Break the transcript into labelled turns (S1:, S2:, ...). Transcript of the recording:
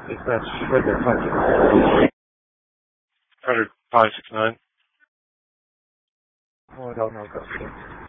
S1: That's right there. Thank you.
S2: 100, 569.
S1: Oh, I don't know.